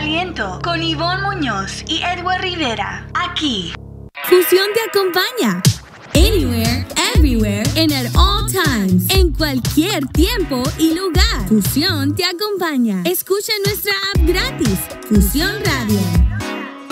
aliento con Ivonne Muñoz y Edward Rivera. Aquí. Fusión te acompaña. Anywhere, everywhere, and at all times. En cualquier tiempo y lugar. Fusión te acompaña. Escucha nuestra app gratis. Fusión Radio.